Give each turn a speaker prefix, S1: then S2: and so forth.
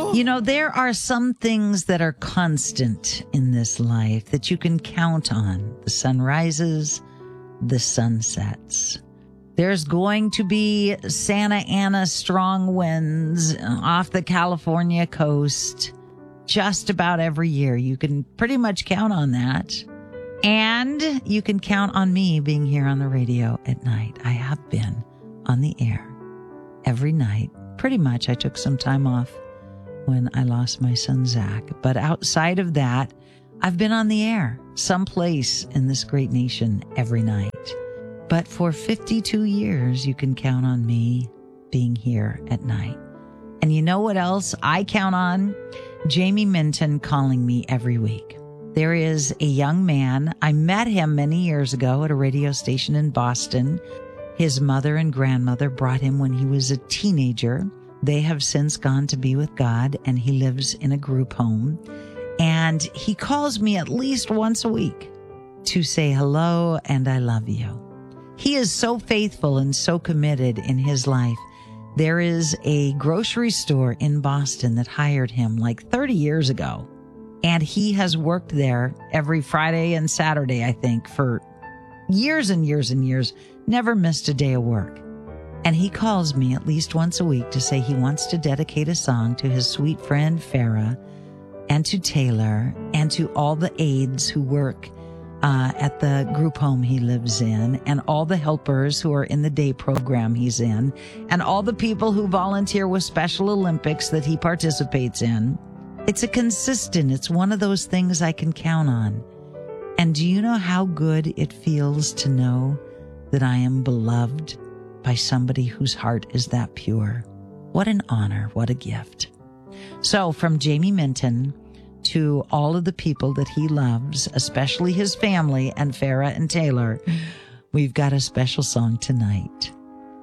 S1: You know, there are some things that are constant in this life that you can count on. The sun rises, the sun sets. There's going to be Santa Ana strong winds off the California coast just about every year. You can pretty much count on that. And you can count on me being here on the radio at night. I have been on the air every night. Pretty much. I took some time off when I lost my son, Zach. But outside of that, I've been on the air someplace in this great nation every night. But for 52 years, you can count on me being here at night. And you know what else I count on? Jamie Minton calling me every week. There is a young man. I met him many years ago at a radio station in Boston. His mother and grandmother brought him when he was a teenager. They have since gone to be with God, and he lives in a group home. And he calls me at least once a week to say hello and I love you. He is so faithful and so committed in his life. There is a grocery store in Boston that hired him like 30 years ago. And he has worked there every Friday and Saturday, I think, for years and years and years, never missed a day of work. And he calls me at least once a week to say he wants to dedicate a song to his sweet friend, Farah, and to Taylor, and to all the aides who work at the group home he lives in, and all the helpers who are in the day program he's in, and all the people who volunteer with Special Olympics that he participates in. It's it's one of those things I can count on. And do you know how good it feels to know that I am beloved by somebody whose heart is that pure? What an honor, what a gift. So from Jamie Minton to all of the people that he loves, especially his family and Farah and Taylor, we've got a special song tonight.